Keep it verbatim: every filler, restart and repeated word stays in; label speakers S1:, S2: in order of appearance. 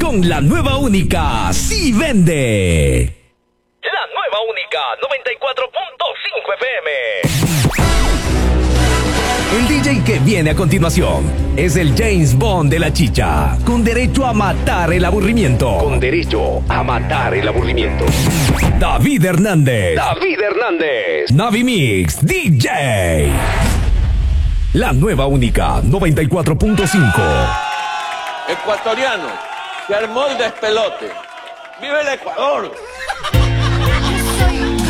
S1: con la nueva única Sí Vende. La nueva única noventa y cuatro punto cinco F M. El D J que viene a continuación es el James Bond de la chicha, con derecho a matar el aburrimiento. Con derecho a matar el aburrimiento. David Hernández. David Hernández. Navi Mix D J. La nueva única noventa y cuatro punto cinco.
S2: Ecuatoriano, se armó el despelote. ¡Vive el Ecuador!